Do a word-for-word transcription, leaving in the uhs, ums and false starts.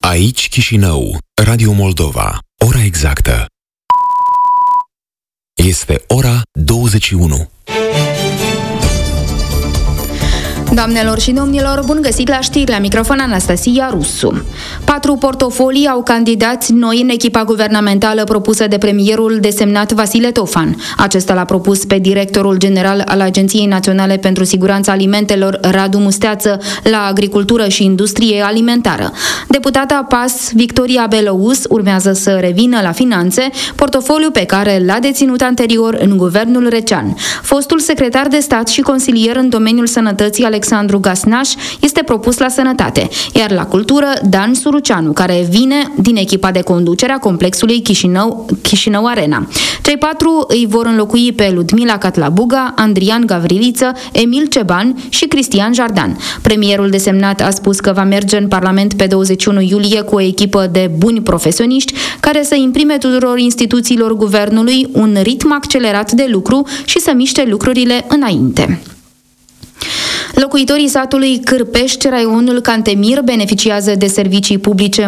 Aici Chișinău, Radio Moldova. Ora exactă este ora douăzeci și unu. Doamnelor și domnilor, bun găsit la știri, la microfon Anastasia Rusu. Patru portofolii au candidați noi în echipa guvernamentală propusă de premierul desemnat Vasile Tofan. Acesta l-a propus pe directorul general al Agenției Naționale pentru Siguranța Alimentelor, Radu Musteață, la Agricultură și Industrie Alimentară. Deputata P A S, Victoria Belăus, urmează să revină la Finanțe, portofoliu pe care l-a deținut anterior în guvernul Recean. Fostul secretar de stat și consilier în domeniul sănătății, Alexandru Gasnaș, este propus la Sănătate, iar la Cultură, Dan Suruceanu, care vine din echipa de conducere a complexului Chișinău, Chișinău Arena. Cei patru îi vor înlocui pe Ludmila Catlabuga, Andrian Gavriliță, Emil Ceban și Cristian Jardan. Premierul desemnat a spus că va merge în Parlament pe douăzeci și unu iulie cu o echipă de buni profesioniști care să imprime tuturor instituțiilor guvernului un ritm accelerat de lucru și să miște lucrurile înainte. Locuitorii satului Cârpești, raionul Cantemir, beneficiază de servicii publice